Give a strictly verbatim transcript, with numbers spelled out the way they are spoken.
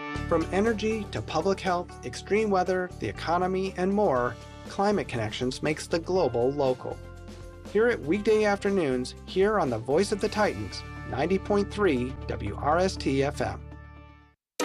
From energy to public health, extreme weather, the economy, and more, Climate Connections makes the global local. Hear it weekday afternoons here on the Voice of the Titans, ninety point three W R S T F M.